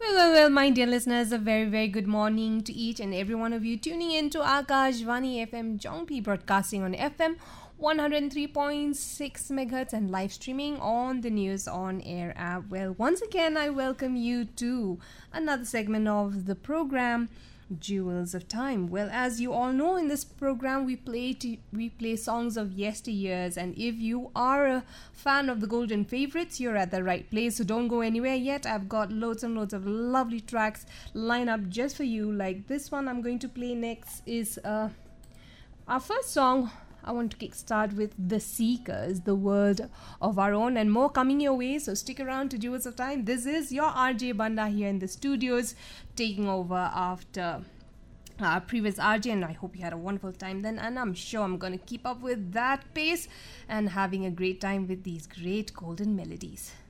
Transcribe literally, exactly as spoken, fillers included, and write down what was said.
Well, well, well, my dear listeners, a very, very good morning to each and every one of you tuning in to Akashvani F M Jongpi, broadcasting on F M one oh three point six megahertz and live streaming on the News on Air app. Well, once again, I welcome you to another segment of the program, Jewels of Time. Well, as you all know, in this program we play to, we play songs of yesteryears, and if you are a fan of the golden favorites, you're at the right place. So don't go anywhere yet. I've got loads and loads of lovely tracks lined up just for you. Like this one I'm going to play next is uh, our first song. I want to kickstart with The Seekers, The World of Our Own, and more coming your way, so stick around to Jewels of Time. This is your R J Banda here in the studios, taking over after our previous R J, and I hope you had a wonderful time then, and I'm sure I'm going to keep up with that pace and having a great time with these great golden melodies.